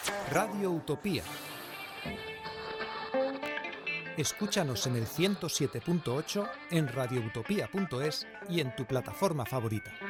Radio Utopía. Escúchanos en el 107.8, en radioutopía.es y en tu plataforma favorita.